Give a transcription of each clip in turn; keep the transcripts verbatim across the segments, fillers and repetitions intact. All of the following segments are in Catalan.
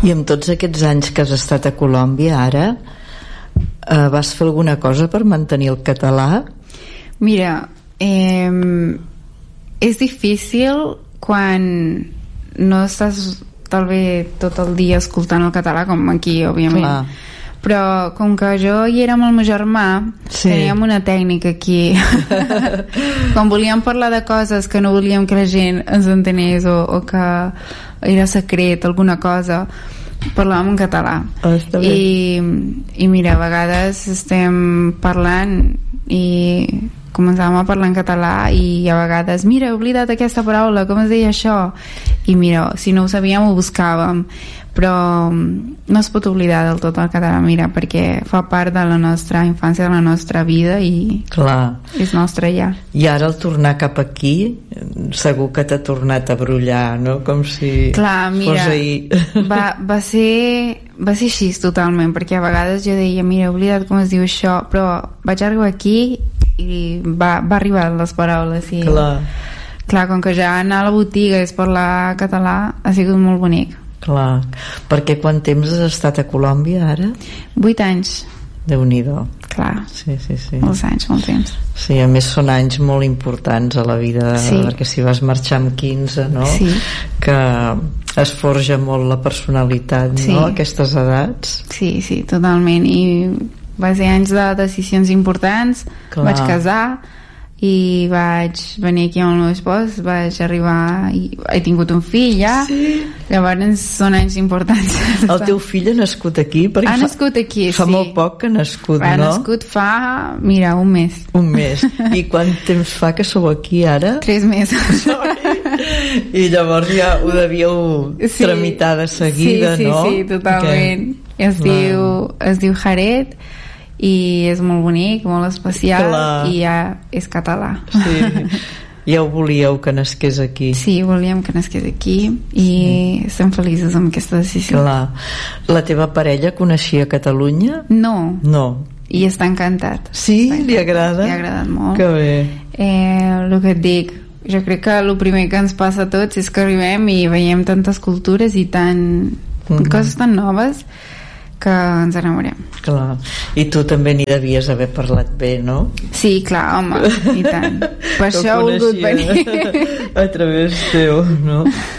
I amb tots aquests anys que has estat a Colòmbia ara, eh, vas fer alguna cosa per mantenir el català? Mira, eh, és difícil quan no estàs tal bé tot el dia escoltant el català, com aquí, òbviament. Clar. Però com que jo hi era amb el meu germà, sí, teníem una tècnica aquí. Quan volíem parlar de coses que no volíem que la gent ens entenés, o, o que era secret, alguna cosa, parlàvem en català. Oh, I, i mira, a vegades estem parlant i començàvem a parlar en català i a vegades, mira, he oblidat aquesta paraula, com es deia això? I mira, si no ho sabíem ho buscàvem, però no es pot oblidar del tot el català, mira, perquè fa part de la nostra infància, de la nostra vida, i clar, és nostre ja. I ara al tornar cap aquí segur que t'ha tornat a brollar, no? Com si clar, mira, fos ahir. va, va ser va ser així totalment, perquè a vegades jo deia, mira, he oblidat com es diu això, però vaig arribar aquí i va, va arribar les paraules i clar. Clar, com que ja anar a la botiga és parlar català, ha sigut molt bonic. Clar, perquè quant temps has estat a Colòmbia ara? Vuit anys. Déu-n'hi-do. Clar, sí, sí, sí. molts anys, molt temps. Sí, a més són anys molt importants a la vida, sí, perquè si vas marxar amb quinze, no? Sí. Que es forja molt la personalitat, sí, no? A aquestes edats. Sí, sí, totalment. I va ser anys de decisions importants. Clar. Vaig casar i vaig venir aquí amb el meu espòs, vaig arribar i he tingut un fill ja, sí. Llavors són anys importants. El teu fill ha nascut aquí? Ha fa, nascut aquí, fa sí. Fa molt poc que ha nascut, ha no? Ha nascut fa, mira, un mes. Un mes. I quant temps fa que sou aquí ara? Tres mesos. I llavors ja ho devíeu sí. tramitar de seguida, sí, sí, no? Sí, sí, totalment. Que... Es, diu, es diu Jared i és molt bonic, molt especial. Clar. I ja és català. Sí. Ja ho volíeu que nasqués aquí? Sí, volíem que nasqués aquí i sí. Estem feliços amb aquesta decisió. Clar. La teva parella coneixia Catalunya? No. No. I està encantat. Sí? Està encantat. Li agrada? Li ha agradat molt. Que bé. Eh, el que et dic, jo crec que el primer que ens passa a tots és que arribem i veiem tantes cultures i tant, mm-hmm. coses tan noves que ens enamorem. Clar. I tu també n'hi devies haver parlat bé, no? Sí, clar, home, i tant. Per això he volgut venir. A través teu, no?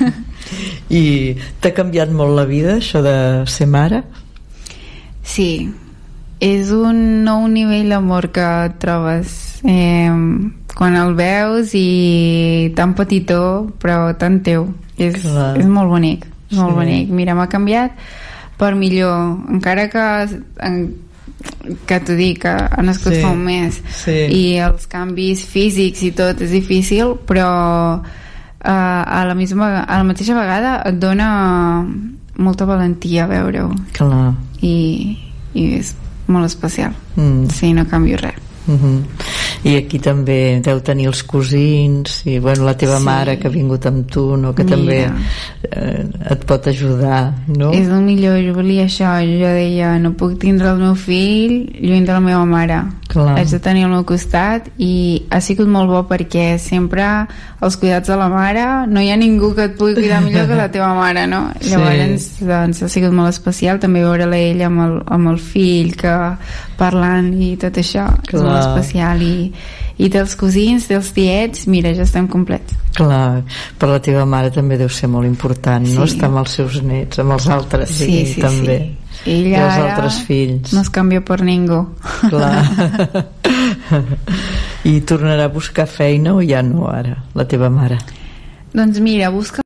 I t'ha canviat molt la vida, això de ser mare? Sí. És un nou nivell d'amor que et trobes eh, quan el veus i tan petitó, però tan teu. És, és molt bonic, és molt sí. bonic. Mira, m'ha canviat per millor, encara que en, que t'ho dic, que ha nascut sí, fa un mes sí. I els canvis físics i tot és difícil, però uh, a, la misma, a la mateixa vegada et dona molta valentia veure-ho. Clar. I, i és molt especial. Mm. Sí, no canvio res. Uh-huh. I aquí també deu tenir els cosins i bueno, la teva sí. mare que ha vingut amb tu, no? Que Mira. també eh, et pot ajudar, no? És el millor, jo volia això, jo deia, no puc tindre el meu fill lluny de la meva mare. Clar. Haig de tenir al meu costat i ha sigut molt bo perquè sempre els cuidats de la mare no hi ha ningú que et pugui cuidar millor que la teva mare, no? Sí. Llavors doncs, ha sigut molt especial també veure-la ella amb el, amb el fill que parlant i tot això. Clar. És molt especial i, i dels cosins, dels tiets, mira, ja estem complets. Clar, per la teva mare també deu ser molt important, sí. no? Estar amb els seus nets, amb els altres, sí, sí, sí també. Sí. Ella i els altres fills. No es canvia per ningú. Clar. I tornarà a buscar feina o ja no ara, la teva mare? Doncs mira, busca